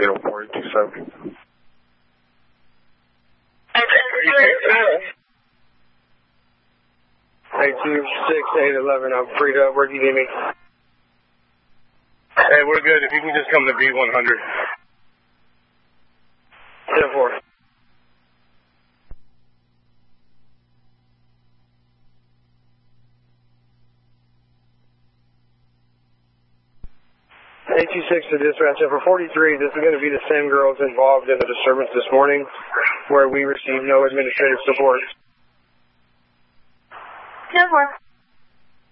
0427. Hey, 26811, I'm freed up. Where do you need me? Hey, we're good. If you can just come to B100. 10-4. A26 to dispatch for 43. This is going to be the same girls involved in the disturbance this morning where we received no administrative support. 10-4.